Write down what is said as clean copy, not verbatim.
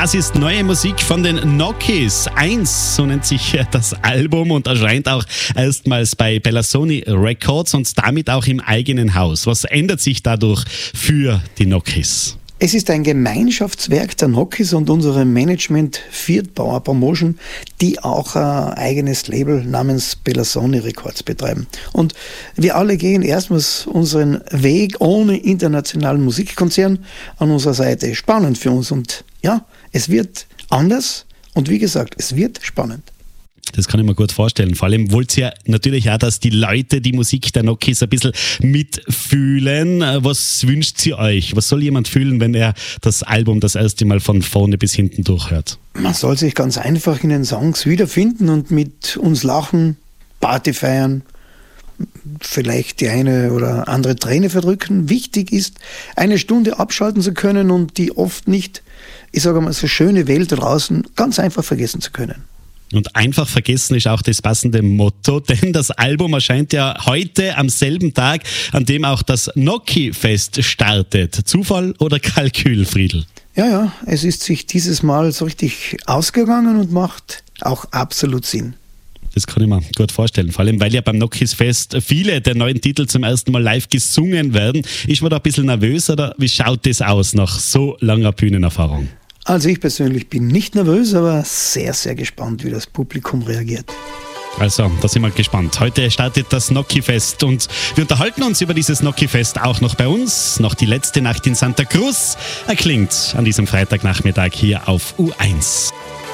Das ist neue Musik von den Nokis. 1, so nennt sich das Album und erscheint auch erstmals bei Bellasoni Records und damit auch im eigenen Haus. Was ändert sich dadurch für die Nokis? Es ist ein Gemeinschaftswerk der Nokis und unserem Management Fiat Bauer Promotion, die auch ein eigenes Label namens Bellasoni Records betreiben. Und wir alle gehen erstmals unseren Weg ohne internationalen Musikkonzern an unserer Seite. Spannend für uns und ja, es wird anders und wie gesagt, es wird spannend. Das kann ich mir gut vorstellen. Vor allem wollt ihr natürlich auch, dass die Leute die Musik der Nokis ein bisschen mitfühlen. Was wünscht ihr euch? Was soll jemand fühlen, wenn er das Album das erste Mal von vorne bis hinten durchhört? Man soll sich ganz einfach in den Songs wiederfinden und mit uns lachen, Party feiern, vielleicht die eine oder andere Träne verdrücken. Wichtig ist, eine Stunde abschalten zu können und die oft nicht, ich sage mal, so schöne Welt da draußen ganz einfach vergessen zu können. Und einfach vergessen ist auch das passende Motto, denn das Album erscheint ja heute am selben Tag, an dem auch das Noki-Fest startet. Zufall oder Kalkül, Friedl? Ja, es ist sich dieses Mal so richtig ausgegangen und macht auch absolut Sinn. Das kann ich mir gut vorstellen, vor allem weil ja beim Nokis-Fest viele der neuen Titel zum ersten Mal live gesungen werden. Ist man da ein bisschen nervös oder wie schaut das aus nach so langer Bühnenerfahrung? Also ich persönlich bin nicht nervös, aber sehr, sehr gespannt, wie das Publikum reagiert. Also, da sind wir gespannt. Heute startet das Noki-Fest und wir unterhalten uns über dieses Noki-Fest auch noch bei uns. Noch die letzte Nacht in Santa Cruz erklingt an diesem Freitagnachmittag hier auf U1.